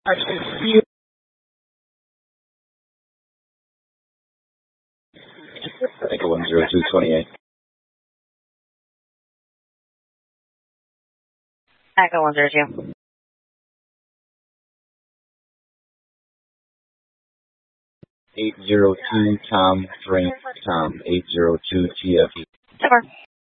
Echo 10228. Echo 102. 802 Tom Frank Tom 802 TFE. Super.